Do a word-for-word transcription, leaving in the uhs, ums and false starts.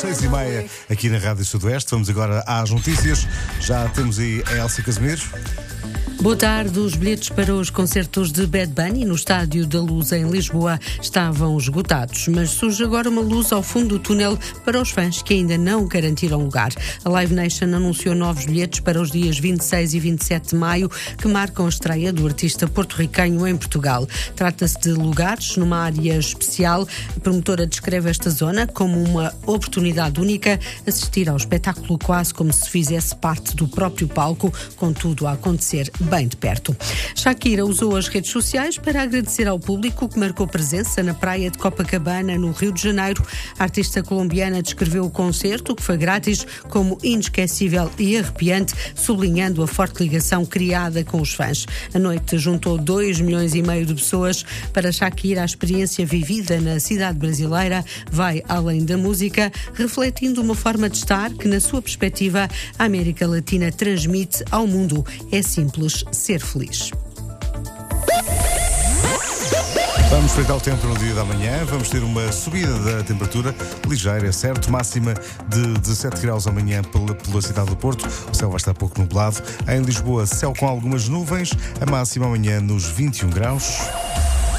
seis e meia aqui na Rádio Sudoeste. Vamos agora às notícias. Já temos aí a Elsa Casimiro. Boa tarde. Os bilhetes para os concertos de Bad Bunny no Estádio da Luz em Lisboa estavam esgotados, mas surge agora uma luz ao fundo do túnel para os fãs que ainda não garantiram lugar. A Live Nation anunciou novos bilhetes para os dias vinte e seis e vinte e sete de maio, que marcam a estreia do artista porto-riquenho em Portugal. Trata-se de lugares numa área especial. A promotora descreve esta zona como uma oportunidade única, assistir ao espetáculo quase como se fizesse parte do próprio palco, com tudo a acontecer bem de perto. Shakira usou as redes sociais para agradecer ao público que marcou presença na praia de Copacabana, no Rio de Janeiro. A artista colombiana descreveu o concerto, que foi grátis, como inesquecível e arrepiante, sublinhando a forte ligação criada com os fãs. A noite juntou dois milhões e meio de pessoas. Para Shakira, a experiência vivida na cidade brasileira vai além da música, refletindo uma forma de estar que, na sua perspectiva, a América Latina transmite ao mundo. É simples ser feliz. Vamos espreitar o tempo no dia da manhã. Vamos ter uma subida da temperatura ligeira, é certo, máxima de dezessete graus amanhã pela, pela cidade do Porto. O céu vai estar pouco nublado. Em Lisboa, céu com algumas nuvens. A máxima amanhã nos vinte e um graus.